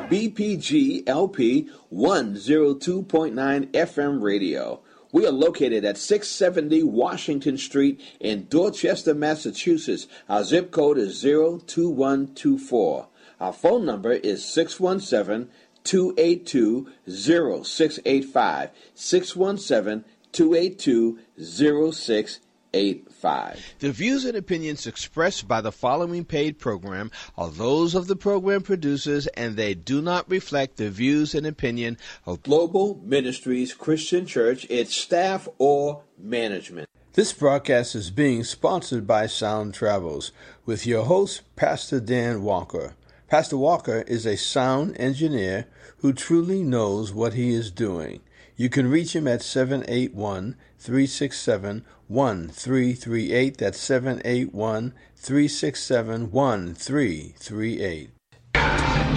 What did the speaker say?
BPG-LP 102.9 FM radio. We are located at 670 Washington Street in Dorchester, Massachusetts. Our zip code is 02124. Our phone number is 617-282-0685. 617-282-0685. The views and opinions expressed by the following paid program are those of the program producers, and they do not reflect the views and opinion of Global Ministries Christian Church, its staff, or management. This broadcast is being sponsored by Sound Travels with your host, Pastor Dan Walker. Pastor Walker is a sound engineer who truly knows what he is doing. You can reach him at 781-367-1338. That's 781-367-1338.